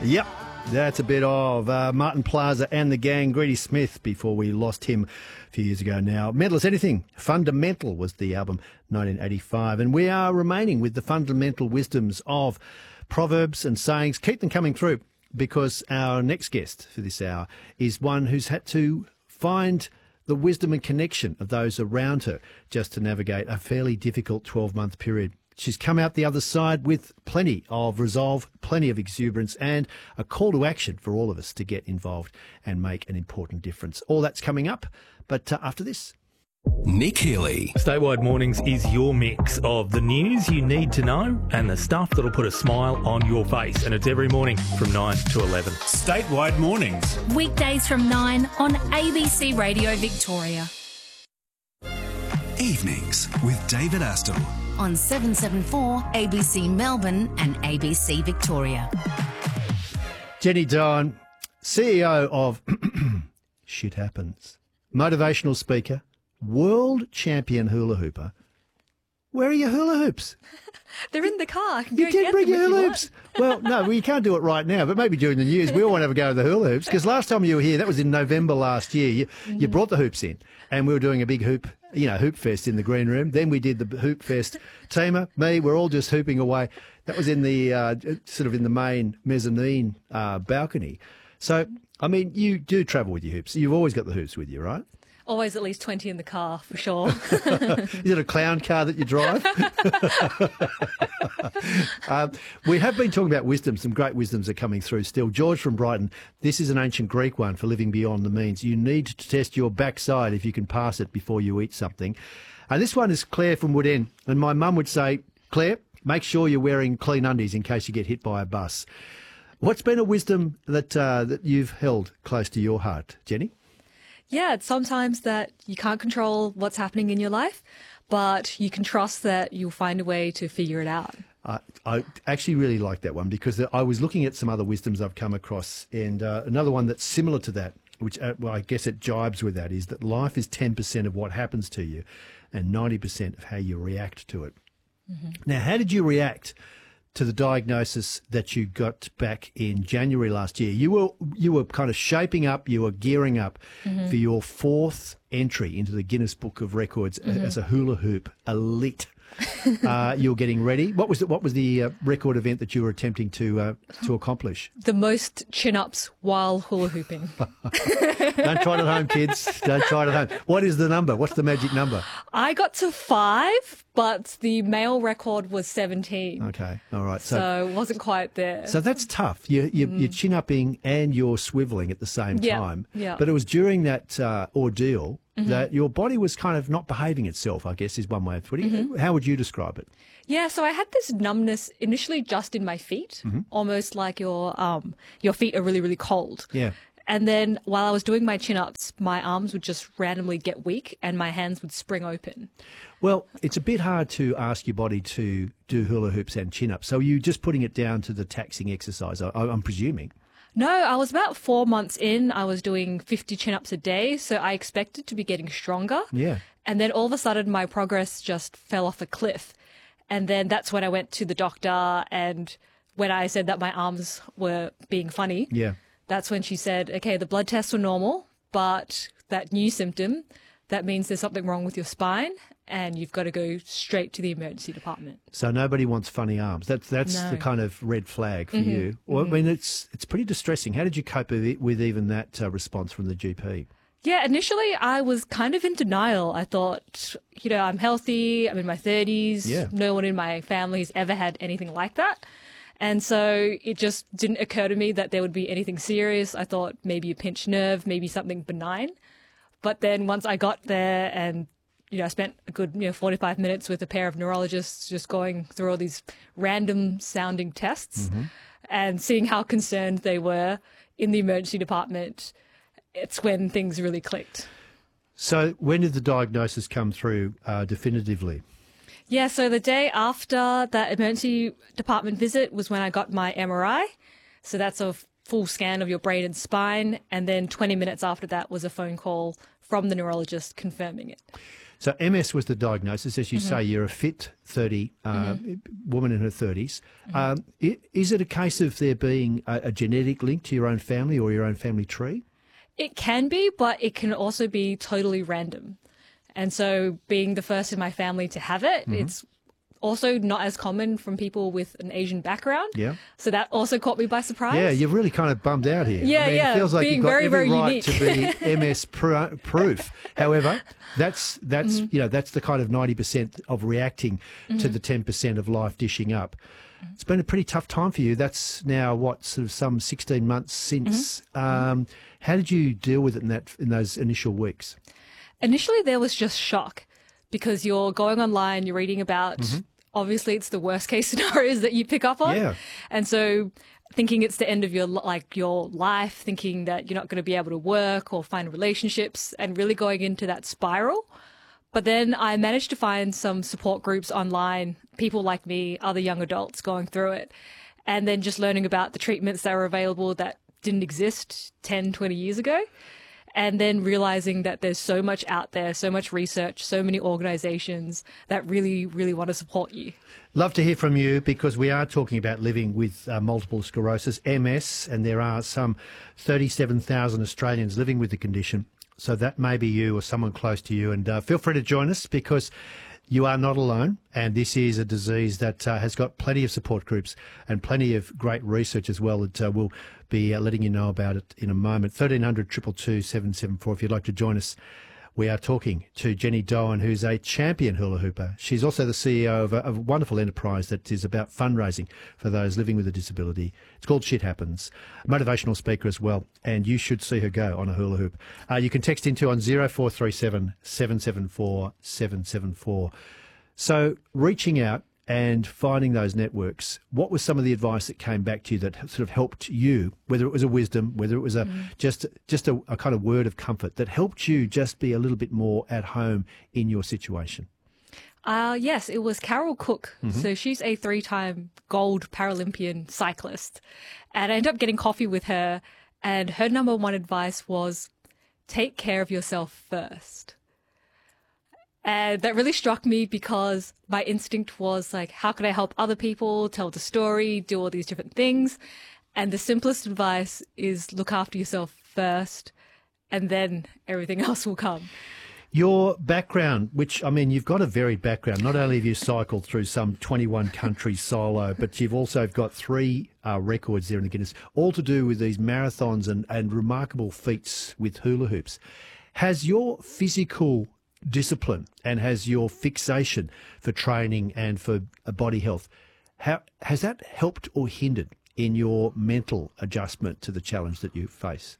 Yep, that's a bit of Martin Plaza and the gang. Greedy Smith, before we lost him a few years ago now. Mental as Anything, Fundamental was the album, 1985. And we are remaining with the fundamental wisdoms of proverbs and sayings. Keep them coming through, because our next guest for this hour is one who's had to find the wisdom and connection of those around her just to navigate a fairly difficult 12-month period. She's come out the other side with plenty of resolve, plenty of exuberance, and a call to action for all of us to get involved and make an important difference. All that's coming up, but after this. Nick Healy. Statewide Mornings is your mix of the news you need to know and the stuff that'll put a smile on your face. And it's every morning from 9 to 11. Statewide Mornings. Weekdays from 9 on ABC Radio Victoria. Evenings with David Astle. On 774 ABC Melbourne and ABC Victoria. Jenny Doan, CEO of Shit Happens, motivational speaker, world champion hula hooper. Where are your hula hoops? They're in the car. You did bring your hula hoops. Well, no, you can't do it right now, but maybe during the news we all want to have a go at the hula hoops, because last time you were here, that was in November last year, you brought the hoops in and we were doing a big hoop fest in the green room. Then we did the hoop fest. Tima, me, we're all just hooping away. That was in the sort of in the main mezzanine balcony. So, I mean, you do travel with your hoops. You've always got the hoops with you, right? Always at least 20 in the car, for sure. Is it a clown car that you drive? We have been talking about wisdom. Some great wisdoms are coming through still. George from Brighton, this is an ancient Greek one for living beyond the means. You need to test your backside if you can pass it before you eat something. And this one is Claire from Woodend. And my mum would say, Claire, make sure you're wearing clean undies in case you get hit by a bus. What's been a wisdom that you've held close to your heart, Jenny? Yeah, it's sometimes that you can't control what's happening in your life, but you can trust that you'll find a way to figure it out. I actually really like that one, because I was looking at some other wisdoms I've come across, and another one that's similar to that, which well, I guess it jibes with that, is that life is 10% of what happens to you and 90% of how you react to it. Mm-hmm. Now, how did you react to the diagnosis that you got back in January last year? You were kind of shaping up, you were gearing up for your fourth entry into the Guinness Book of Records as a hula hoop elite. You were getting ready. What was the record event that you were attempting to accomplish? The most chin-ups while hula hooping. Don't try it at home, kids. Don't try it at home. What is the number? What's the magic number? I got to 5, but the male record was 17. Okay, all right. So it wasn't quite there. So that's tough. You're chin-upping and you're swiveling at the same time. Yeah. But it was during that ordeal that your body was kind of not behaving itself, I guess, is one way of putting it. How would you describe it? Yeah, so I had this numbness initially just in my feet, almost like your feet are really, really cold. Yeah. And then while I was doing my chin-ups, my arms would just randomly get weak and my hands would spring open. Well, it's a bit hard to ask your body to do hula hoops and chin-ups. So are you just putting it down to the taxing exercise, I'm presuming? No, I was about 4 months in. I was doing 50 chin-ups a day, so I expected to be getting stronger. Yeah. And then all of a sudden, my progress just fell off a cliff. And then that's when I went to the doctor, and when I said that my arms were being funny, that's when she said, okay, the blood tests were normal, but that new symptom, that means there's something wrong with your spine, and you've got to go straight to the emergency department. So nobody wants funny arms. That's the kind of red flag for you. Well, I mean, it's pretty distressing. How did you cope with even that response from the GP? Yeah, initially I was kind of in denial. I thought, I'm healthy, I'm in my 30s. Yeah. No one in my family's ever had anything like that. And so it just didn't occur to me that there would be anything serious. I thought maybe a pinched nerve, maybe something benign. But then once I got there and, I spent a good, 45 minutes with a pair of neurologists just going through all these random sounding tests and seeing how concerned they were in the emergency department, it's when things really clicked. So when did the diagnosis come through definitively? Yeah, so the day after that emergency department visit was when I got my MRI. So that's a full scan of your brain and spine. And then 20 minutes after that was a phone call from the neurologist confirming it. So MS was the diagnosis. As you say, you're a fit 30 woman in her 30s. Is it a case of there being a genetic link to your own family or your own family tree? It can be, but it can also be totally random. And so being the first in my family to have it, it's also not as common from people with an Asian background. Yeah. So that also caught me by surprise. Yeah, you're really kind of bummed out here. Yeah, It feels like being you've got very, every very right unique. to be MS proof. However, that's the kind of 90% of reacting to the 10% of life dishing up. It's been a pretty tough time for you. That's now sort of some 16 months since. How did you deal with it in those initial weeks? Initially, there was just shock because you're going online, you're reading about, obviously, it's the worst case scenarios that you pick up on. Yeah. And so thinking it's the end of your life, thinking that you're not going to be able to work or find relationships and really going into that spiral. But then I managed to find some support groups online, people like me, other young adults going through it, and then just learning about the treatments that were available that didn't exist 10, 20 years ago. And then realizing that there's so much out there, so much research, so many organizations that really, really want to support you. Love to hear from you because we are talking about living with multiple sclerosis, MS, and there are some 37,000 Australians living with the condition. So that may be you or someone close to you. And feel free to join us because you are not alone. And this is a disease that has got plenty of support groups and plenty of great research as well that we'll be letting you know about it in a moment. 1300 222 774 if you'd like to join us. We are talking to Jenny Doan, who's a champion hula hooper. She's also the CEO of a wonderful enterprise that is about fundraising for those living with a disability. It's called Shit Happens. A motivational speaker as well, and you should see her go on a hula hoop. You can text into on 0437 774 774. So reaching out and finding those networks, what was some of the advice that came back to you that sort of helped you, whether it was a wisdom, whether it was just a kind of word of comfort that helped you just be a little bit more at home in your situation? Yes, it was Carol Cook. So she's a 3-time gold Paralympian cyclist. And I ended up getting coffee with her. And her number one advice was take care of yourself first. And that really struck me because my instinct was like, how can I help other people, tell the story, do all these different things? And the simplest advice is look after yourself first, and then everything else will come. Your background, which, I mean, you've got a varied background. Not only have you cycled through some 21 countries solo, but you've also got 3 records there in the Guinness, all to do with these marathons and remarkable feats with hula hoops. Has your physical discipline and has your fixation for training and for body health, has that helped or hindered in your mental adjustment to the challenge that you face?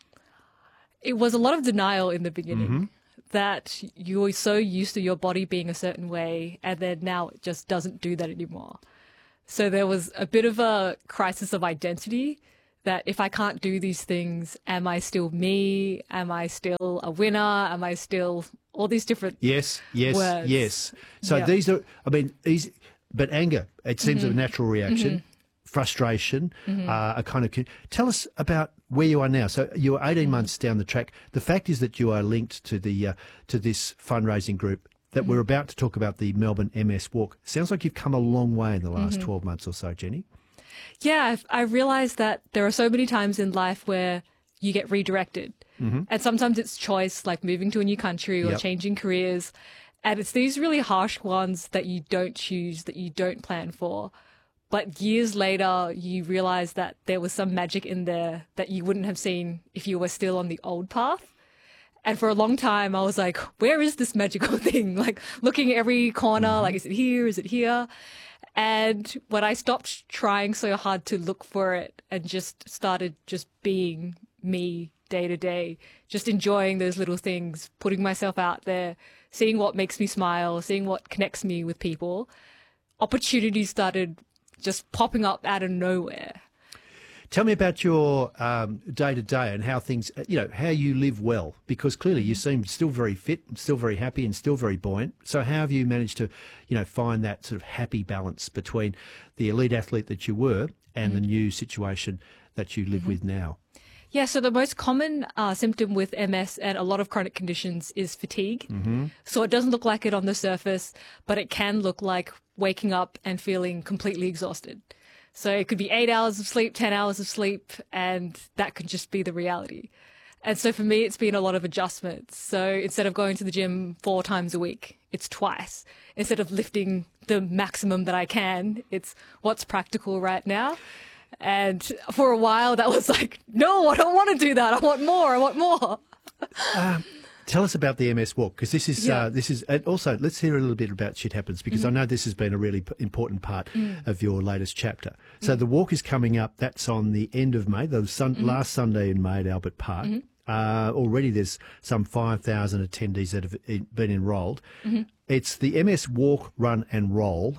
It was a lot of denial in the beginning, that you're so used to your body being a certain way, and then now it just doesn't do that anymore. So there was a bit of a crisis of identity, that if I can't do these things, am I still me? Am I still a winner? Am I still all these different words? Yes. So Yeah. these are, I mean, but anger, it seems a natural reaction. Frustration, a kind of. Tell us about where you are now. So you're 18 months down the track. The fact is that you are linked to the to this fundraising group that we're about to talk about, the Melbourne MS Walk. Sounds like you've come a long way in the last 12 months or so, Jenny. Yeah, I realized that there are so many times in life where you get redirected. And sometimes it's choice, like moving to a new country or changing careers. And it's these really harsh ones that you don't choose, that you don't plan for. But years later, you realize that there was some magic in there that you wouldn't have seen if you were still on the old path. And for a long time, I was like, where is this magical thing? Like looking at every corner, like, is it here? Is it here? And when I stopped trying so hard to look for it and just started just being me day to day, just enjoying those little things, putting myself out there, seeing what makes me smile, seeing what connects me with people, opportunities started just popping up out of nowhere. Tell me about your day to day and how things, how you live well, because clearly you seem still very fit, still very happy and still very buoyant. So how have you managed to, find that sort of happy balance between the elite athlete that you were and the new situation that you live with now? Yeah, so the most common symptom with MS and a lot of chronic conditions is fatigue. So it doesn't look like it on the surface, but it can look like waking up and feeling completely exhausted. So it could be 8 hours of sleep, 10 hours of sleep, and that could just be the reality. And so for me, it's been a lot of adjustments. So instead of going to the gym 4 times a week, it's twice. Instead of lifting the maximum that I can, it's what's practical right now. And for a while, that was like, no, I don't want to do that. I want more. I want more. Tell us about the MS Walk, because this is, and also let's hear a little bit about Shit Happens, because I know this has been a really important part of your latest chapter. So the walk is coming up. That's on the end of May, the last Sunday in May at Albert Park. Already there's some 5,000 attendees that have been enrolled. It's the MS Walk, Run and Roll.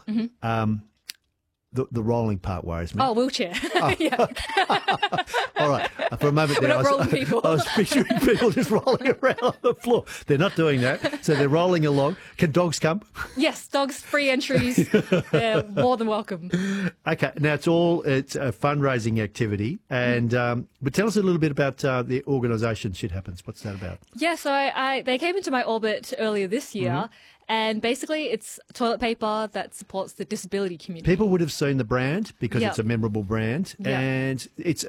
The rolling part worries me. Oh, wheelchair. Yeah. All right. For a moment We're there, not rolling people. I was picturing people just rolling around on the floor. They're not doing that. So they're rolling along. Can dogs come? Yes, dogs, free entries. They're more than welcome. Okay. Now, it's a fundraising activity. And but tell us a little bit about the organisation Shit Happens. What's that about? Yeah, so they came into my orbit earlier this year. And basically, it's toilet paper that supports the disability community. People would have seen the brand because it's a memorable brand, and it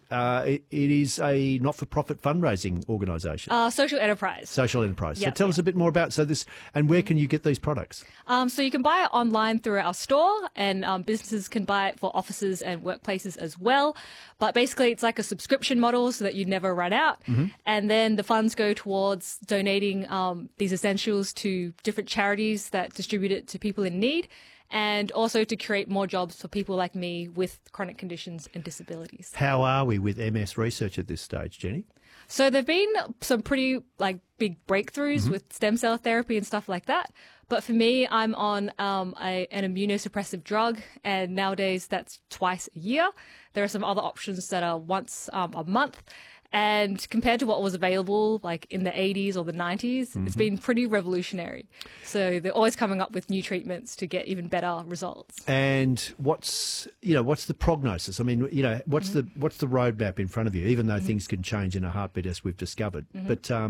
is a not-for-profit fundraising organisation. Social enterprise. Social enterprise. So Yep, tell us a bit more about this, and where can you get these products? So you can buy it online through our store, and businesses can buy it for offices and workplaces as well. But basically, it's like a subscription model so that you never run out. And then the funds go towards donating these essentials to different charities that distribute it to people in need, and also to create more jobs for people like me with chronic conditions and disabilities. How are we with MS research at this stage, Jenny? So there've been some pretty big breakthroughs with stem cell therapy and stuff like that. But for me, I'm on an immunosuppressive drug, and nowadays that's twice a year. There are some other options that are once a month. And compared to what was available like in the 80s or the 90s, it's been pretty revolutionary. So they're always coming up with new treatments to get even better results. And what's the prognosis? I mean, what's the roadmap in front of you? Even though things can change in a heartbeat, as we've discovered. But how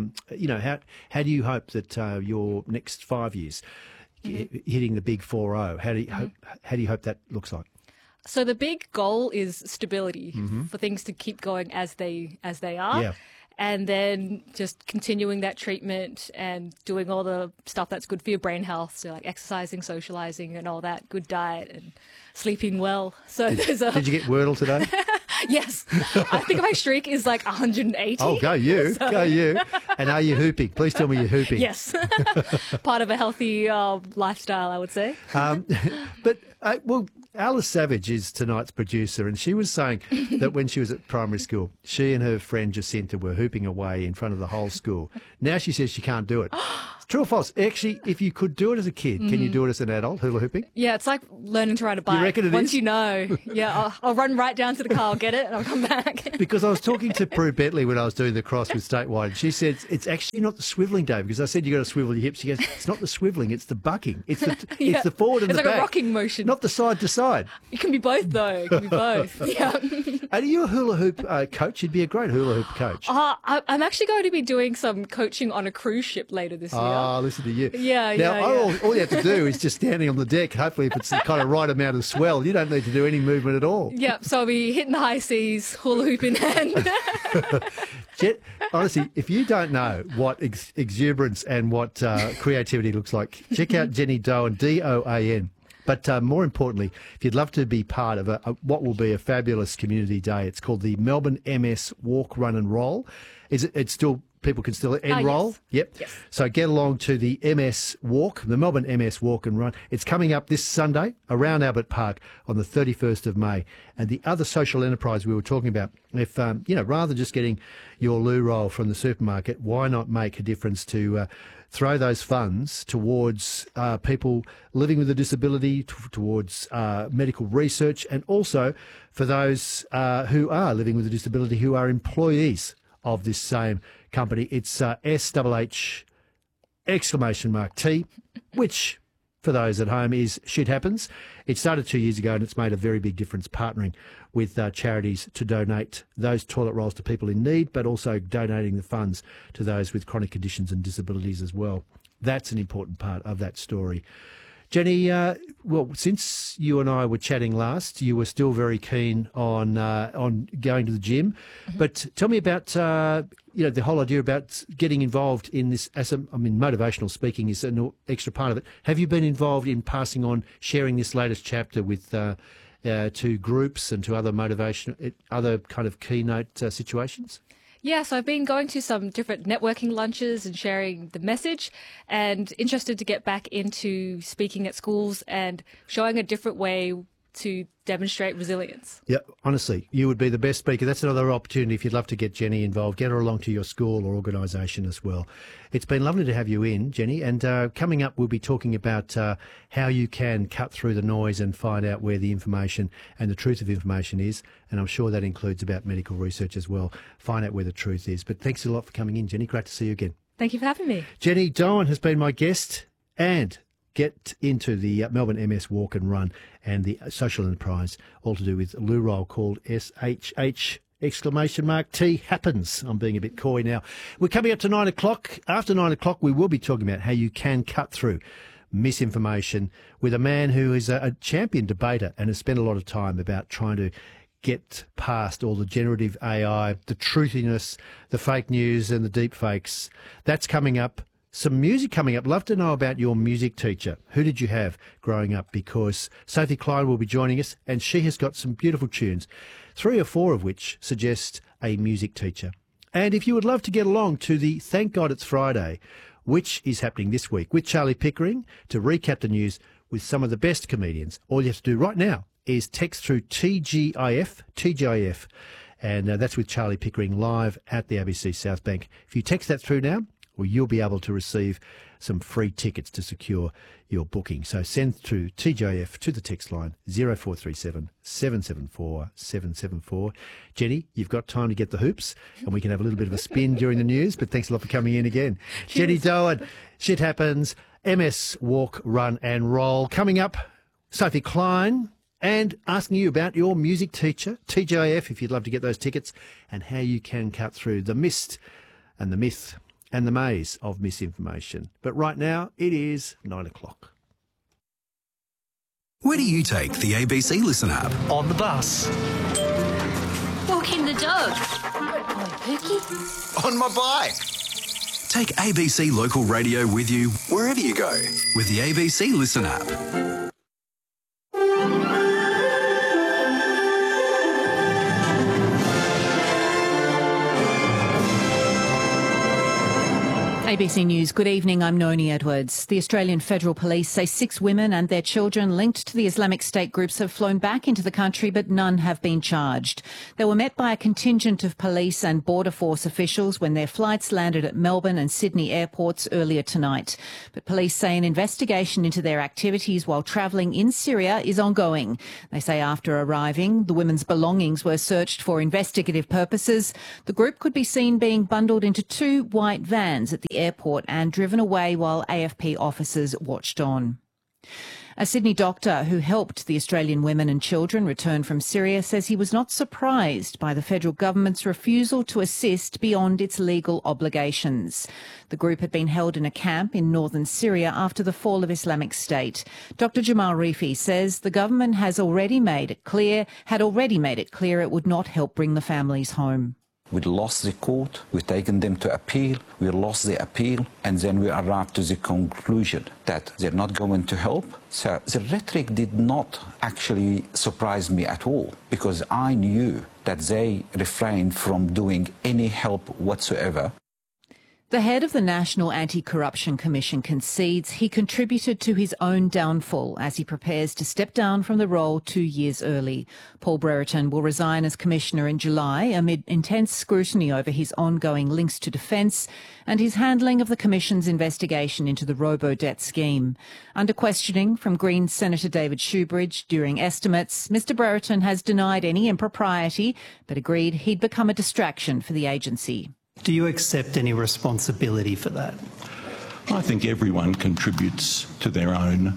do you hope that your next 5 years hitting the big 4-0? How do you hope that looks like? So the big goal is stability for things to keep going as they are. Yeah. And then just continuing that treatment and doing all the stuff that's good for your brain health. So like exercising, socializing and all that, good diet and sleeping well. So Did you get Wordle today? Yes. I think my streak is like 180. Oh, go you. So- Go you. And are you hooping? Please tell me you're hooping. Yes. Part of a healthy lifestyle, I would say. But Alice Savage is tonight's producer, and she was saying that when she was at primary school, she and her friend Jacinta were hooping away in front of the whole school. Now she says she can't do it. True or false? Actually, if you could do it as a kid, can you do it as an adult, hula hooping? Yeah, it's like learning to ride a bike. You reckon it Once is? you know. Yeah, I'll run right down to the car, I'll get it, and I'll come back. Because I was talking to Prue Bentley when I was doing the cross with Statewide, and she said, it's actually not the swivelling, Dave, because I said you got to swivel your hips. She goes, it's not the swivelling, it's the bucking. It's the forward and it's the like back. a rocking motion. Not the side to side. It can be both, though. It can be both. Yeah. And are you a hula hoop coach? You'd be a great hula hoop coach. I'm actually going to be doing some coaching on a cruise ship later this year. Ah, listen to you. Yeah, now, yeah. all you have to do is just standing on the deck. Hopefully, if it's the kind of right amount of swell, you don't need to do any movement at all. Yep, so I'll be hitting the high seas, hula hoop in hand. Honestly, if you don't know what exuberance and what creativity looks like, check out Jenny Doan, Doan. But more importantly, if you'd love to be part of what will be a fabulous community day, it's called the Melbourne MS Walk, Run and Roll. It's still, people can still enrol? Yes. Yep. Yes. So get along to the MS Walk, the Melbourne MS Walk and Run. It's coming up this Sunday around Albert Park on the 31st of May. And the other social enterprise we were talking about, if, rather than just getting your loo roll from the supermarket, why not make a difference to throw those funds towards people living with a disability, towards medical research, and also for those who are living with a disability who are employees of this same company. It's SHH !T, which for those at home is Shit Happens. It started 2 years ago and it's made a very big difference partnering with charities to donate those toilet rolls to people in need, but also donating the funds to those with chronic conditions and disabilities as well. That's an important part of that story. Jenny, well, since you and I were chatting last, you were still very keen on going to the gym. Mm-hmm. But tell me about the whole idea about getting involved in this. Motivational speaking is an extra part of it. Have you been involved in passing on, sharing this latest chapter with to groups and to other kind of keynote situations? Yeah, so I've been going to some different networking lunches and sharing the message, and interested to get back into speaking at schools and showing a different way to demonstrate resilience. Yeah, honestly, you would be the best speaker. That's another opportunity if you'd love to get Jenny involved. Get her along to your school or organisation as well. It's been lovely to have you in, Jenny, and coming up we'll be talking about how you can cut through the noise and find out where the information and the truth of information is, and I'm sure that includes about medical research as well. Find out where the truth is. But thanks a lot for coming in, Jenny. Great to see you again. Thank you for having me. Jenny Doan has been my guest, and get into the Melbourne MS Walk and Run and the social enterprise, all to do with a loo roll called SHH T happens. I'm being a bit coy now. We're coming up to 9 o'clock. After 9 o'clock, we will be talking about how you can cut through misinformation with a man who is a champion debater and has spent a lot of time about trying to get past all the generative AI, the truthiness, the fake news and the deep fakes. That's coming up. Some music coming up. Love to know about your music teacher. Who did you have growing up? Because Sophie Klein will be joining us, and she has got some beautiful tunes, 3 or 4 of which suggest a music teacher. And if you would love to get along to the Thank God It's Friday, which is happening this week with Charlie Pickering, to recap the news with some of the best comedians, all you have to do right now is text through TGIF, and that's with Charlie Pickering live at the ABC South Bank. If you text that through now, well, you'll be able to receive some free tickets to secure your booking. So send through TGIF to the text line 0437 774 774. Jenny, you've got time to get the hoops, and we can have a little bit of a spin during the news, but thanks a lot for coming in again. Cheers. Jenny Doan, Shit Happens, MS Walk, Run and Roll. Coming up, Sophie Klein, and asking you about your music teacher, TGIF, if you'd love to get those tickets, and how you can cut through the mist and the myth and the maze of misinformation. But right now, it is 9 o'clock. Where do you take the ABC Listen app? On the bus. Walking the dog. Good boy, Pookie. On my bike. Take ABC Local Radio with you wherever you go with the ABC Listen app. ABC News, good evening, I'm Noni Edwards. The Australian Federal Police say 6 women and their children linked to the Islamic State groups have flown back into the country, but none have been charged. They were met by a contingent of police and Border Force officials when their flights landed at Melbourne and Sydney airports earlier tonight. But police say an investigation into their activities while travelling in Syria is ongoing. They say after arriving, the women's belongings were searched for investigative purposes. The group could be seen being bundled into 2 white vans at the airport and driven away while AFP officers watched on. A Sydney doctor who helped the Australian women and children return from Syria says he was not surprised by the federal government's refusal to assist beyond its legal obligations. The group had been held in a camp in northern Syria after the fall of Islamic State. Dr. Jamal Rifi says the government had already made it clear it would not help bring the families home. We lost the court, we've taken them to appeal, we lost the appeal, and then we arrived to the conclusion that they're not going to help. So the rhetoric did not actually surprise me at all, because I knew that they refrained from doing any help whatsoever. The head of the National Anti-Corruption Commission concedes he contributed to his own downfall as he prepares to step down from the role 2 years early. Paul Brereton will resign as Commissioner in July amid intense scrutiny over his ongoing links to defence and his handling of the Commission's investigation into the robo-debt scheme. Under questioning from Greens Senator David Shoebridge during estimates, Mr Brereton has denied any impropriety but agreed he'd become a distraction for the agency. Do you accept any responsibility for that? I think everyone contributes to their own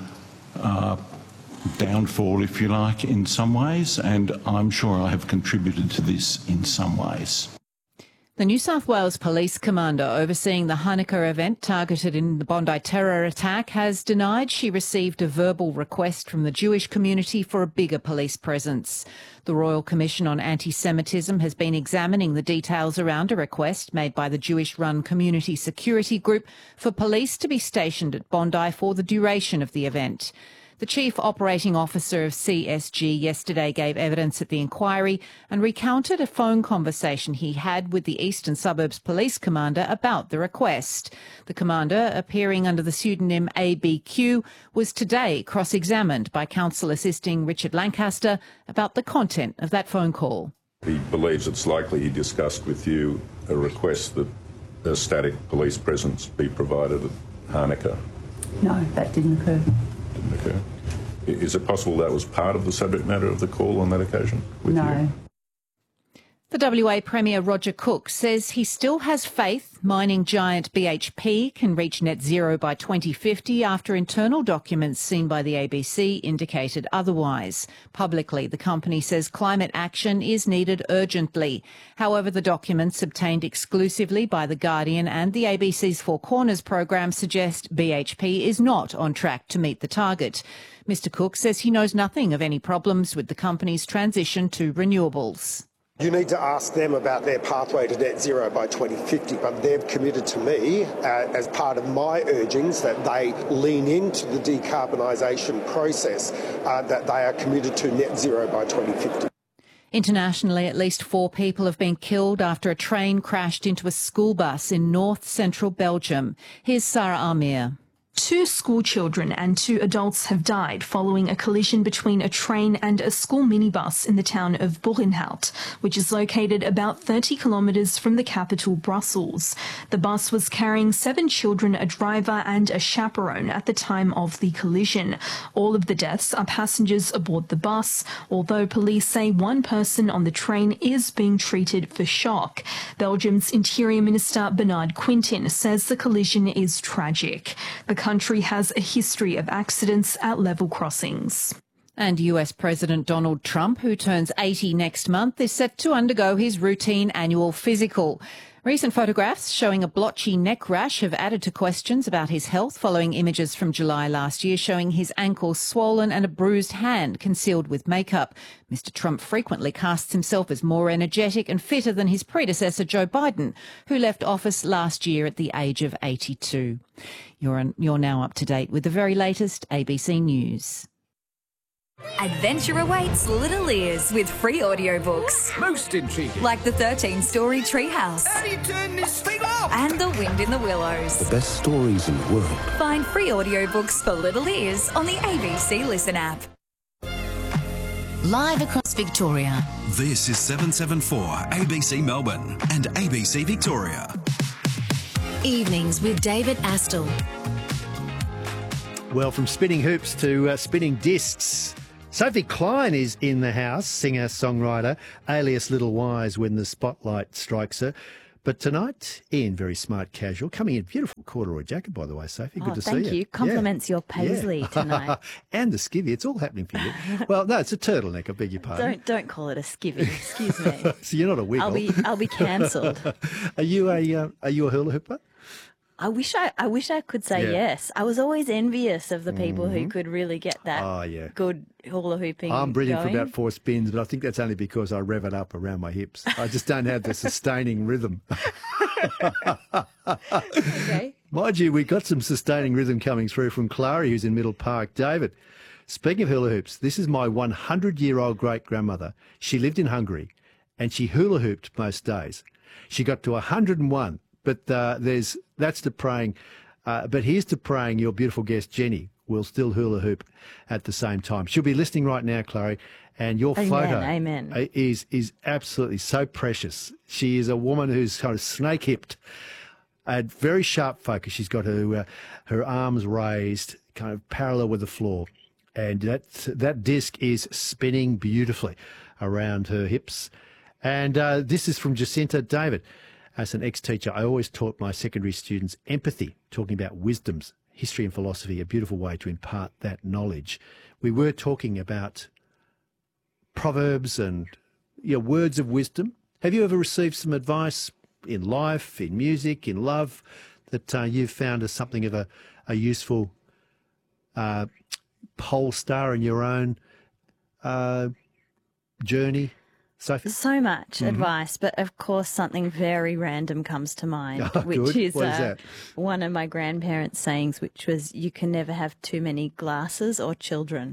downfall, if you like, in some ways, and I'm sure I have contributed to this in some ways. The New South Wales Police Commander overseeing the Hanukkah event targeted in the Bondi terror attack has denied she received a verbal request from the Jewish community for a bigger police presence. The Royal Commission on Anti-Semitism has been examining the details around a request made by the Jewish-run Community Security Group for police to be stationed at Bondi for the duration of the event. The Chief Operating Officer of CSG yesterday gave evidence at the inquiry and recounted a phone conversation he had with the Eastern Suburbs Police Commander about the request. The Commander, appearing under the pseudonym ABQ, was today cross-examined by Counsel Assisting Richard Lancaster about the content of that phone call. He believes it's likely he discussed with you a request that a static police presence be provided at Hanukkah. No, that didn't occur. Occur. Is it possible that was part of the subject matter of the call on that occasion with you? The WA Premier Roger Cook says he still has faith mining giant BHP can reach net zero by 2050 after internal documents seen by the ABC indicated otherwise. Publicly, the company says climate action is needed urgently. However, the documents obtained exclusively by The Guardian and the ABC's Four Corners program suggest BHP is not on track to meet the target. Mr Cook says he knows nothing of any problems with the company's transition to renewables. You need to ask them about their pathway to net zero by 2050, but they've committed to me, as part of my urgings, that they lean into the decarbonisation process, that they are committed to net zero by 2050. Internationally, at least 4 people have been killed after a train crashed into a school bus in north-central Belgium. Here's Sarah Amir. 2 school children and 2 adults have died following a collision between a train and a school minibus in the town of Boerenhout, which is located about 30 kilometres from the capital, Brussels. The bus was carrying 7 children, a driver and a chaperone at the time of the collision. All of the deaths are passengers aboard the bus, although police say 1 person on the train is being treated for shock. Belgium's Interior Minister Bernard Quintin says the collision is tragic. The country has a history of accidents at level crossings. And US President Donald Trump, who turns 80 next month, is set to undergo his routine annual physical. Recent photographs showing a blotchy neck rash have added to questions about his health following images from July last year showing his ankle swollen and a bruised hand concealed with makeup. Mr Trump frequently casts himself as more energetic and fitter than his predecessor Joe Biden, who left office last year at the age of 82. You're now up to date with the very latest ABC News. Adventure awaits Little Ears with free audiobooks. Most intriguing. Like the 13-story Treehouse. How do you turn this thing off? And The Wind in the Willows. The best stories in the world. Find free audiobooks for Little Ears on the ABC Listen app. Live across Victoria. This is 774 ABC Melbourne and ABC Victoria. Evenings with David Astle. Well, from spinning hoops to spinning discs, Sophie Klein is in the house, singer-songwriter, alias Little Wise when the spotlight strikes her. But tonight, Ian, very smart casual, coming in beautiful corduroy jacket, by the way, Sophie. Good to see you. Thank you. Compliments your paisley tonight. And the skivvy. It's all happening for you. Well, no, it's a turtleneck, I beg your pardon. Don't call it a skivvy. Excuse me. So you're not a wiggle. I'll be cancelled. Are you a hula hooper? I wish I could say yes. I was always envious of the people who could really get that good hula hooping. I'm brilliant going. for about 4 spins, but I think that's only because I rev it up around my hips. I just don't have the sustaining rhythm. Okay. Mind you, we got some sustaining rhythm coming through from Clary, who's in Middle Park. David, speaking of hula hoops, this is my 100-year-old great-grandmother. She lived in Hungary, and she hula hooped most days. She got to 101. But that's to praying. But here's to praying your beautiful guest, Jenny, will still hula hoop at the same time. She'll be listening right now, Chloe, and your photo is absolutely so precious. She is a woman who's kind of snake-hipped, and very sharp focus. She's got her arms raised, kind of parallel with the floor, and that disc is spinning beautifully around her hips. And this is from Jacinta. David, as an ex-teacher, I always taught my secondary students empathy, talking about wisdoms, history and philosophy, a beautiful way to impart that knowledge. We were talking about proverbs and words of wisdom. Have you ever received some advice in life, in music, in love, that you've found as something of a useful pole star in your own journey, Sophie? So much advice, but of course something very random comes to mind, which is one of my grandparents' sayings, which was, "You can never have too many glasses or children."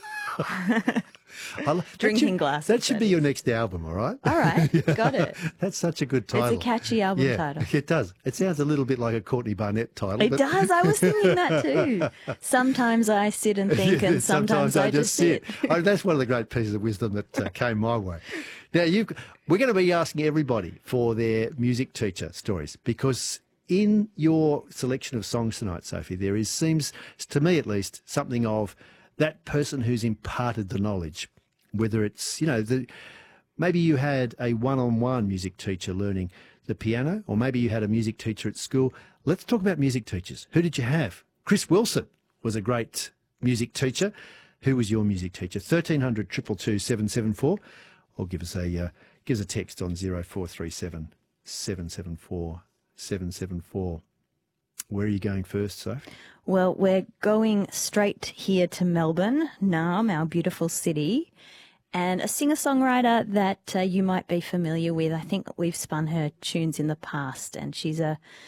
Drinking glasses. That should be your next album, all right? All right, got it. That's such a good title. It's a catchy album title. It does. It sounds a little bit like a Courtney Barnett title. It does. I was thinking that too. Sometimes I sit and think, and sometimes I just sit. That's one of the great pieces of wisdom that came my way. Now, we're going to be asking everybody for their music teacher stories, because in your selection of songs tonight, Sophie, there seems to me at least, something of that person who's imparted the knowledge, whether it's, maybe you had a one-on-one music teacher learning the piano, or maybe you had a music teacher at school. Let's talk about music teachers. Who did you have? Chris Wilson was a great music teacher. Who was your music teacher? 1300 222 774, or give us a text on 0437 774 774. Where are you going first, Soph? Well, we're going straight here to Melbourne, Naarm, our beautiful city, and a singer-songwriter that you might be familiar with. I think we've spun her tunes in the past, and she's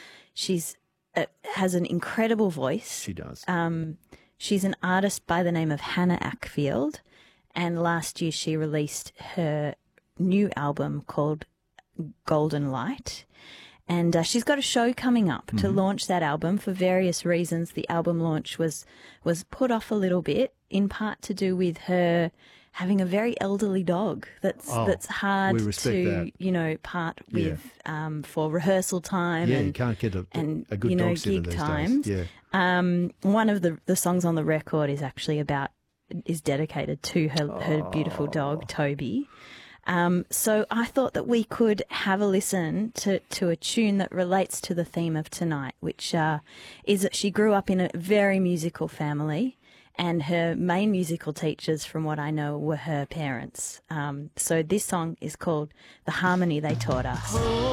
has an incredible voice. She does. She's an artist by the name of Hannah Ackfield, and last year she released her new album called Golden Light. And she's got a show coming up to launch that album for various reasons. The album launch was put off a little bit, in part to do with her having a very elderly dog that's hard to part with for rehearsal time. Yeah, you can't get a good dog sitter these times. days. Yeah. One of the songs on the record is actually dedicated to her beautiful dog Toby. So I thought that we could have a listen to a tune that relates to the theme of tonight, which is that she grew up in a very musical family, and her main musical teachers, from what I know, were her parents. So this song is called The Harmony They Taught Us.